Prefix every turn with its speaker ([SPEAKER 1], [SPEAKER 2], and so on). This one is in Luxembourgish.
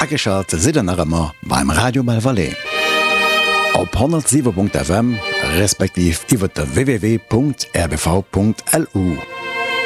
[SPEAKER 1] Ageschalt Sidennermmer beim Radio Malvalais. Op 107.fm respektiv iwwer der www.rbv.lu.